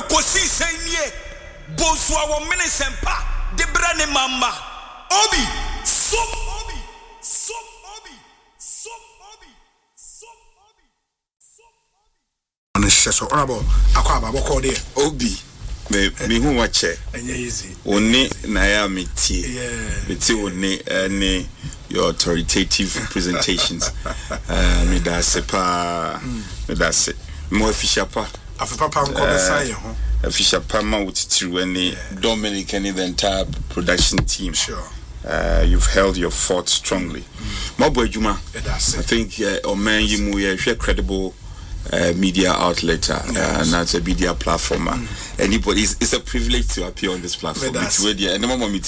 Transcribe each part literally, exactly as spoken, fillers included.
kosi senye boswa wo minisempa de brane mama obi so obi so obi so obi so obi so obi on sheso honorable akwa baba ko de obi me me hu wache enye easy oni na ya metie metie oni any your authoritative presentations uh me da se pa me da se mo official pa afa pa nko be sai ho official pa ma wutitiru any Dominic and the entire production team. Sure. Uh, you've held your fort strongly. My boy Juma, I think uh, Omen Yimu is a credible uh, media outlet uh, yes. and that's a media platform. Mm. Anybody, it's, it's a privilege to appear on this platform. It's really, and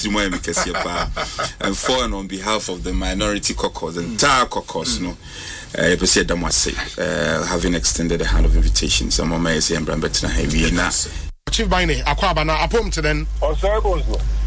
for and on behalf of the minority caucus, the entire caucus, no. Uh, having extended a hand of invitation, some of my say and Brambetna heavy now. Chief Bine, Aquaba na apom to then. Oh, sorry, boss.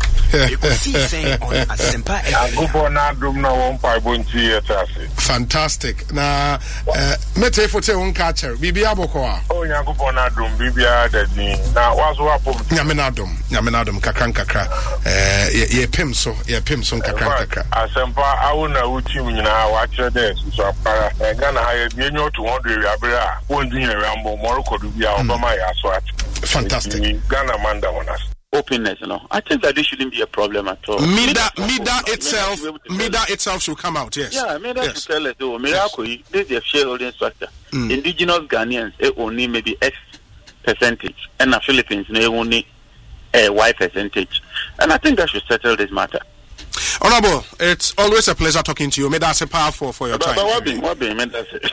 Fantastic. Na mete for te on catcher. Bibia boko. Oh, Yakupona dum Bibia dadni. Na wazo apom. Nyamenadum, nyamenadum kakran kakra. Eh ye pimso, ye pimso kakran kakra. Asempa awuna uchi nyina wache there so apara. Gana haye bienyo two hundred abira. Wondu nyambo Morocco dubia obama ya so at. Fantastic. Ghana manda onas. Openness, you know. I think that this shouldn't be a problem at all. Mida, Mida itself, Mida itself should come out, yes. Yeah, Mida yes. should tell us, oh, Miracle, yes. This is a shareholding structure. Mm. Indigenous Ghanaians, they only maybe X percentage, and the Philippines, they only a Y percentage. And I think that should settle this matter. Honorable, it's always a pleasure talking to you. May that's a powerful for your time. But what be, what be, may that's it.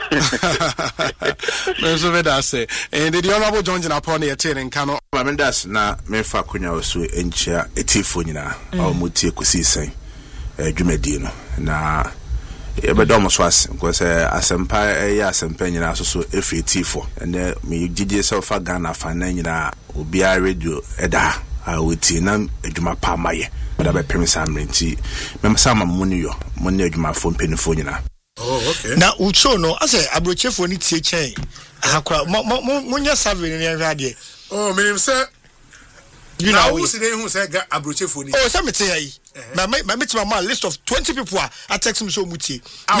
And the Honorable John Jinaponi attending Kano. I mean, that's not me for Kunya also in chair a tifunina or muti kusi say a Jumedino. Na but almost was because a sampire, yes, and penny also if a tifo, and then me did yourself a gun of an engineer will be a radio eda. I would see none a Juma Pamaye. But I be premise am renti. Mem sama money yo, money adwuma phone penifo nyina. Oh, okay. Na ucho no, I say abrochefo ni tie chen. Akwa monya survey ni ahwade. Oh, me say you know who say who say abrochefo ni. Oh, say me tie yi. Na me me meet my list of twenty people a text me so mutie. Me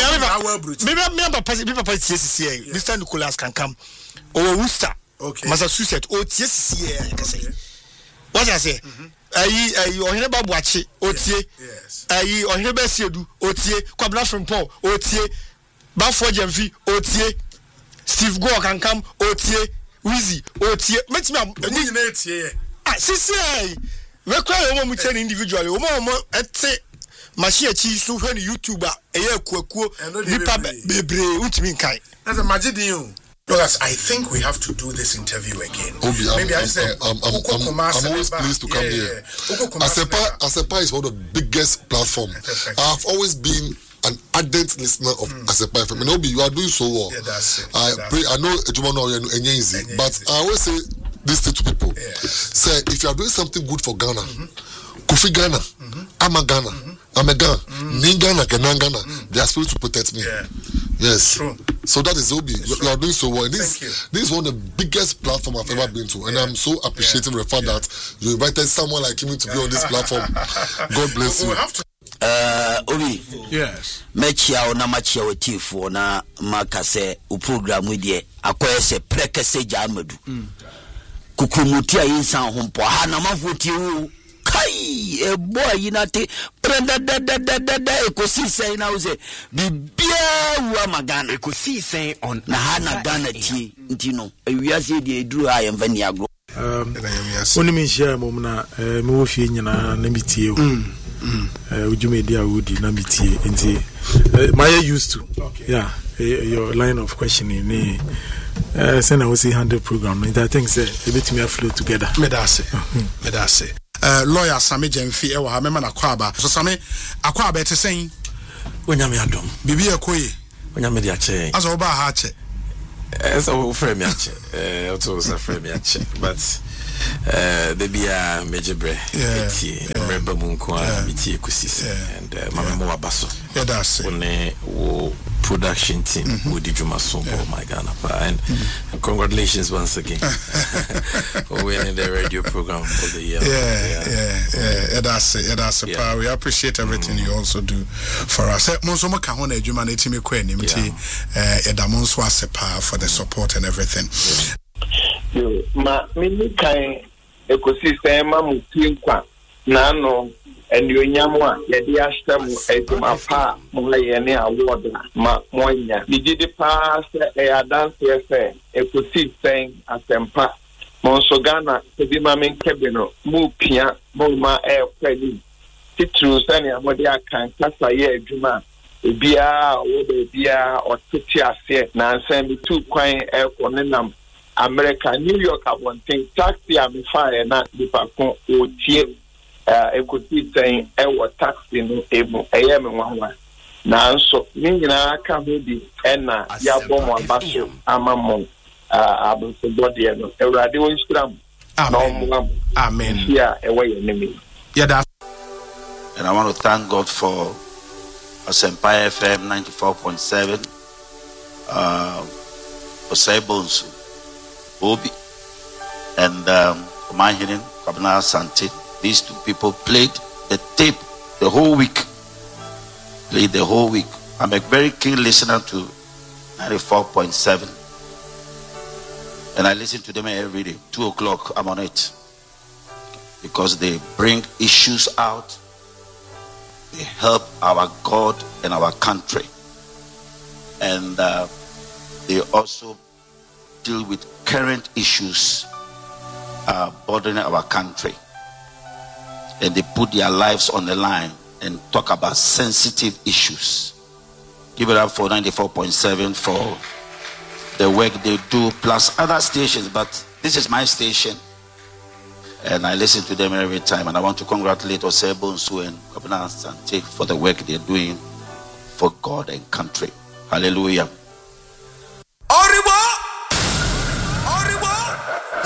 me me me papa people papa tie sisi e. Mister Nicholas can come. Oh, Worcester. Okay. Massachusetts. Oh, tie sisi e can say. What I say? Ayi ayi ohene babuachi otie ayi ohene besiedu otie kwabna frimpon otie bafo jemfi otie Steve Go can come otie Wizzy otie metimi ni na etie ah sisi ai we kwa yo mo tell individually o mo mo ete machine chi so hwe ni YouTuber eye akuakuo nipa bebre untimi nkai that's a magidin o. Douglas, I think we have to do this interview again. Obi, Maybe I'm, I say, I'm, I'm, I'm, I'm, I'm always pleased to come yeah, here. Yeah. Asepa, Asepa is one of the biggest platforms. I've always been an ardent listener of mm. Asepa F M. And Obi, you are doing so well. Yeah, that's it. I that's pray. It. I know Ejumano is easy, but I always say this thing to people. Yeah. Say, if you are doing something good for Ghana, mm-hmm. Kofi Ghana, mm-hmm. I'm a Ghana, mm-hmm. I'm a Ghana, mm-hmm. Ningana, Kenangana, mm-hmm. they are supposed to protect me. Yeah. Yes. True. So that is Obi. You, you are doing so well. This, this is one of the biggest platforms I've yeah. ever been to. And yeah. I'm so appreciative yeah. of the fact yeah. that you invited someone like him to be on this platform. God bless you. Uh, Obi. Yes. Mechia ona machia wetifo na makase u program with ye akoye se prekese jamadu. Kukumutia insan humpo. Ha na mafuti u kai e boy yinate prenda da da da da da ekosi say na uze bibia wa magana ekosi say on na hana Ghana ti ntino ewiase de eduru ha yemfa ni agro um oni mi share mom na me wo fie nyina na mitie o eh ujumedi a wodi na mitie nti my used to yeah your line of questioning me uh send I was a hundred program and I think say a bit me flow together me da say me da say Uh, lawyer Sami Jemfi e wa ha mema na kwaba so Sami akwaba ete sen onyame adom bibi ekoye onyame de ache aso oba ha ache eh so frame me ache eh oto so frame me ache but eh the bia mejebre eti remember mun ko a miti ekusi and mama mo abaso yeah that's it one wo production team mm-hmm. with Juma Sombo, yeah. my Ghana. And, mm-hmm. and congratulations once again for winning the radio program for the year. Yeah, yeah, yeah. yeah. That's it. That's a power. We appreciate everything mm-hmm. you also do for us. Monsomo Kahona Juma Netimi Kweni, Edamonso as a power for the support and everything. Yo, ma, mini kai ecosystem mutinkwa nano and you nyamwa yadi ashtamu eduma pa mwa yene award ma monya niji di pa se e adanse se ecosystem asempa monso Ghana tebi ma men kebeno mu pia mo ma e kweli titru sani amode akan kasa ye aduma ebia wo de bia otiti ase na ansem bi tu kwan e konenam America, New York, I want to taxi. I'm fine. Not the park or cheap. I could be saying, I was taxing able. I am one one. Now, so, Nina, come with the Enna, Yabom, and Basho, Amamon, Abu Body, and a radio Instagram. Amen. Amen. Yeah, away enemy. Yeah, that. And I want to thank God for Asempa F M ninety-four point seven. Uh, for Sabons. Obi and um, Mahinin, Kabna Santi. These two people played the tape the whole week. Played the whole week. I'm a very keen listener to ninety-four point seven. And I listen to them every day. Two o'clock, I'm on it. Because they bring issues out. They help our God and our country. And uh, they also deal with current issues uh, bothering our country, and they put their lives on the line and talk about sensitive issues. Give it up for ninety-four point seven for the work they do, plus other stations, but this is my station and I listen to them every time, and I want to congratulate Osebonsu and Kabna Sante for the work they're doing for God and country. Hallelujah.